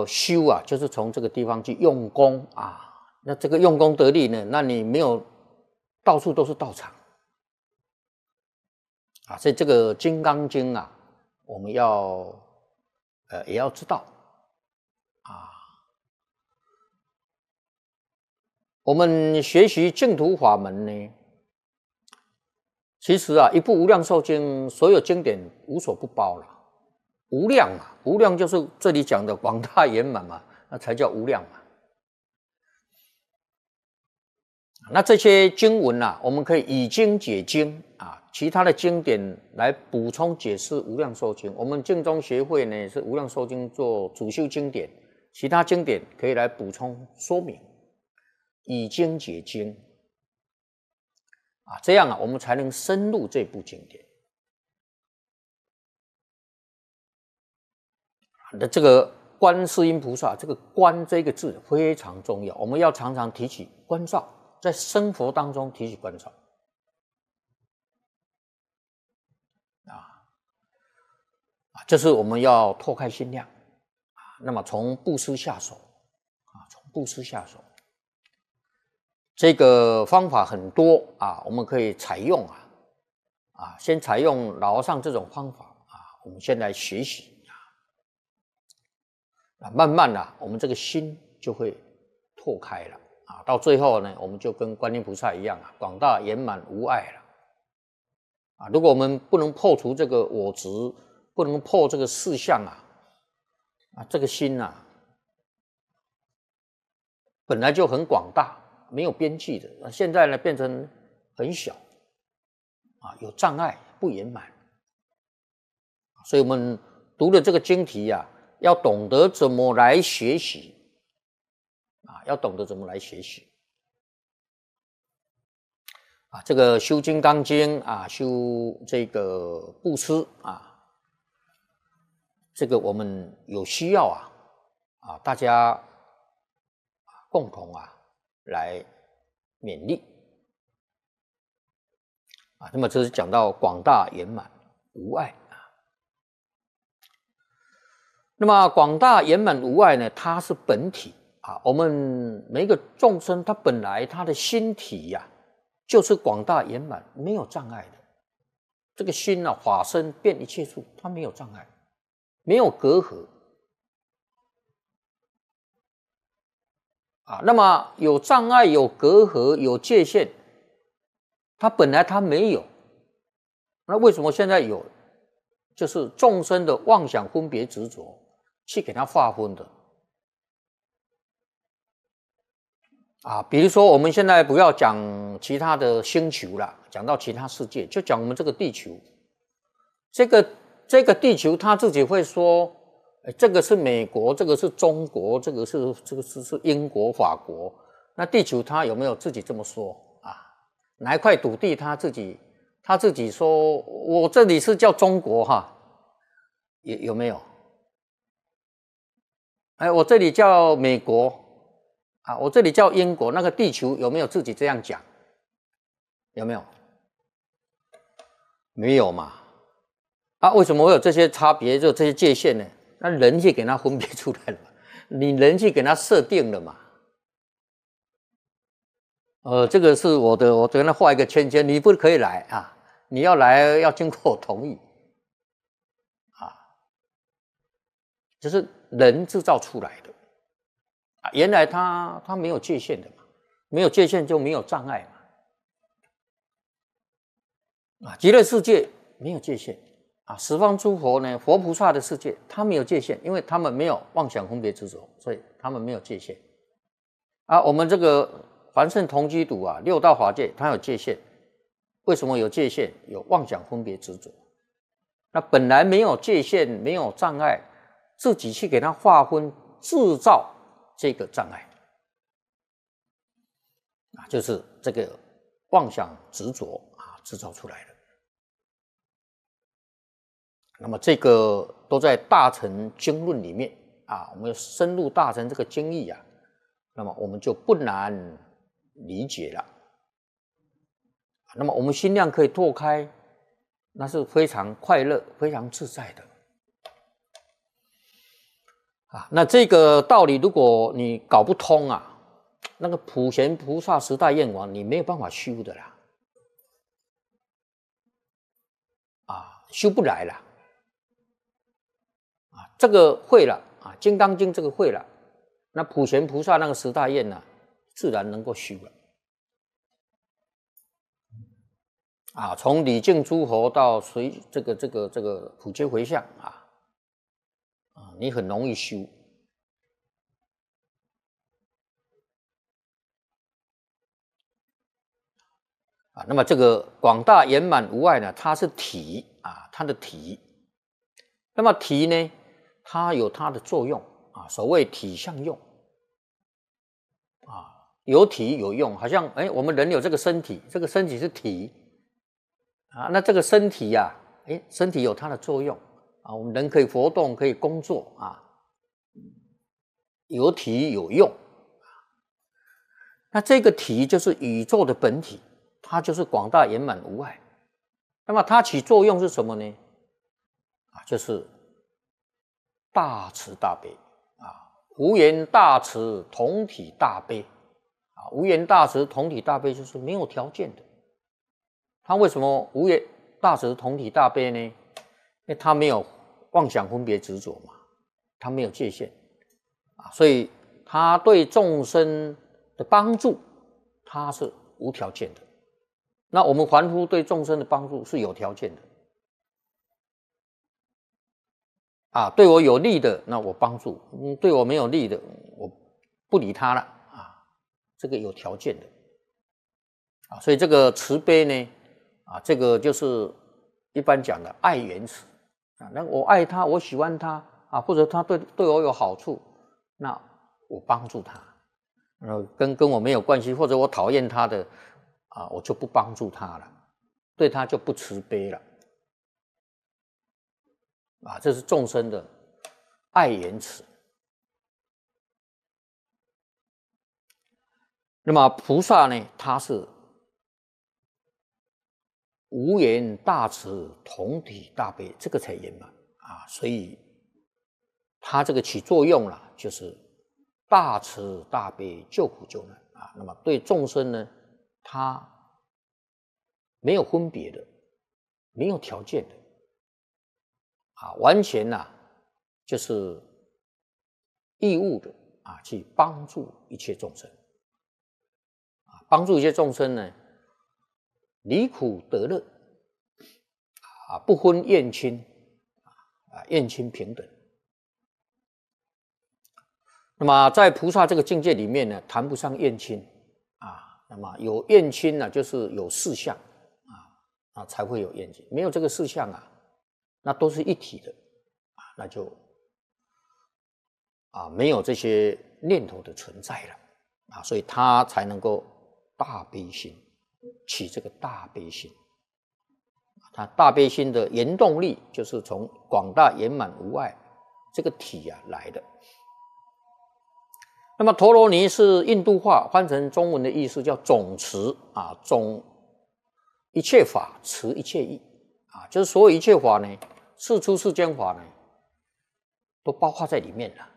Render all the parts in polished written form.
修啊，就是从这个地方去用功啊。那这个用功得力呢，那你没有到处都是道场啊，所以这个《金刚经》啊，我们要也要知道啊。我们学习净土法门呢，其实啊，一部《无量寿经》，所有经典无所不包了。无量嘛，无量就是这里讲的广大圆满嘛，那才叫无量嘛。那这些经文啊，我们可以以经解经啊，其他的经典来补充解释《无量寿经》。我们净宗协会呢是《无量寿经》做主修经典，其他经典可以来补充说明，以经解经啊，这样啊，我们才能深入这部经典。那这个观世音菩萨，这个观这个字非常重要，我们要常常提起关照，在生活当中提起关照这是我们要拓开心量那么从布施下手从布施下手，这个方法很多我们可以采用先采用老和尚这种方法我们先来学习慢慢我们这个心就会拓开了到最后呢，我们就跟观音菩萨一样广大圆满无碍了如果我们不能破除这个我执，不能破这个四相这个心本来就很广大，没有边际的，现在呢变成很小有障碍，不圆满。所以我们读了这个经题要懂得怎么来学习要懂得怎么来学习这个修金刚经修这个布施这个我们有需要大家共同来勉励那么这是讲到广大圆满无碍那么广大圆满无碍呢，它是本体我们每一个众生他本来他的心体就是广大圆满，没有障碍的。这个心法身遍一切处，它没有障碍，没有隔阂那么有障碍、有隔阂、有界限，它本来它没有，那为什么现在有？就是众生的妄想分别执着去给它划分的比如说我们现在不要讲其他的星球了，讲到其他世界，就讲我们这个地球。这个地球他自己会说这个是美国，这个是中国，这个是英国、法国。那地球他有没有自己这么说哪一块土地他自己说我这里是叫中国有没有我这里叫美国我这里叫英国，那个地球有没有自己这样讲？有没有？没有嘛为什么会有这些差别，就这些界限呢？那人去给它分别出来了嘛，你人去给它设定了嘛这个是我跟他画一个圈圈，你不可以来你要来要经过我同意就是人制造出来的原来他没有界限的嘛，没有界限就没有障碍嘛极乐世界没有界限十方诸佛呢，佛菩萨的世界他没有界限，因为他们没有妄想分别执着，所以他们没有界限我们这个凡圣同居土六道法界它有界限，为什么有界限？有妄想分别执着，那本来没有界限，没有障碍，自己去给它划分，制造这个障碍就是这个妄想执着制造出来的。那么这个都在大乘经论里面我们深入大乘这个经义那么我们就不难理解了。那么我们心量可以拓开，那是非常快乐、非常自在的。 啊。那这个道理如果你搞不通啊，那个普贤菩萨十大愿王你没有办法修的啦，啊，修不来了，啊，这个会了啊，《金刚经》这个会了，那普贤菩萨那个十大愿呢，自然能够修了。啊，从礼敬诸佛到随这个普皆回向啊，你很容易修。啊，那么这个广大圆满无碍呢，它是体啊，它的体。那么体呢，它有它的作用啊，所谓体相用啊，有体有用，好像我们人有这个身体，这个身体是体啊，那这个身体呀，身体有它的作用啊，我们人可以活动，可以工作啊，有体有用。那这个体就是宇宙的本体，它就是广大圆满无碍。那么它起作用是什么呢？啊，就是大慈大悲啊，无缘大慈，同体大悲啊，无缘大慈，同体大悲就是没有条件的。他为什么无缘大慈同体大悲呢？因为他没有妄想分别执着嘛，他没有界限啊，所以他对众生的帮助，他是无条件的。那我们凡夫对众生的帮助是有条件的啊，对我有利的，那我帮助；对我没有利的，我不理他了啊，这个有条件的啊，所以这个慈悲呢？啊，这个就是一般讲的爱缘慈啊。那我爱他，我喜欢他啊，或者他对我有好处，那我帮助他。跟我没有关系，或者我讨厌他的啊，我就不帮助他了，对他就不慈悲了啊。这是众生的爱缘慈。那么菩萨呢，他是无缘大慈，同体大悲，这个才圆满啊！所以它这个起作用了，就是大慈大悲，救苦救难啊。那么对众生呢，它没有分别的，没有条件的啊，完全呐，就是义务的啊，去帮助一切众生啊，帮助一切众生呢，离苦得乐啊，不分厌亲啊，厌亲平等。那么在菩萨这个境界里面呢，谈不上厌亲啊。那么有厌亲呢，就是有事相啊才会有厌亲，没有这个事相啊，那都是一体的啊，那就没有这些念头的存在了啊，所以他才能够大悲心，起这个大悲心。他大悲心的原动力就是从广大圆满无碍这个体来的。那么陀罗尼是印度话，翻成中文的意思叫总持啊，总一切法，持一切义啊，就是所有一切法呢，世出世间法呢，都包括在里面了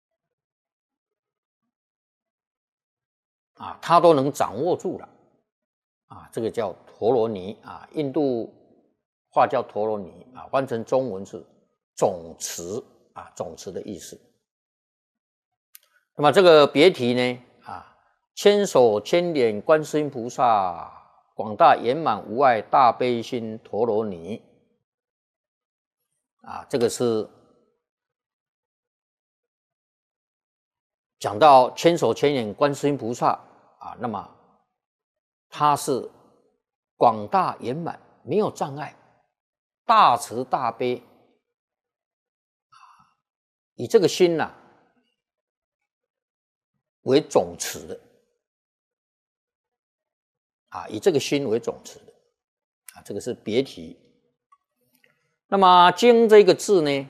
啊，他都能掌握住了啊，这个叫陀罗尼啊，印度话叫陀罗尼啊，翻成中文是总持啊，总持的意思。那么这个别题呢啊，千手千眼观世音菩萨，广大圆满无碍大悲心陀罗尼啊，这个是讲到千手千眼观世音菩萨啊，那么他是广大圆满，没有障碍，大慈大悲以这个心为总持的啊，以这个心为总持的啊，这个是别题。那么经这个字呢，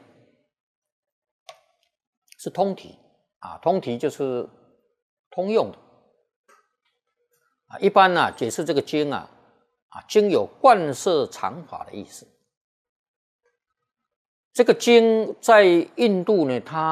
是通体啊，通体就是通用的啊。一般解释这个经经有贯摄常法的意思。这个经在印度呢，它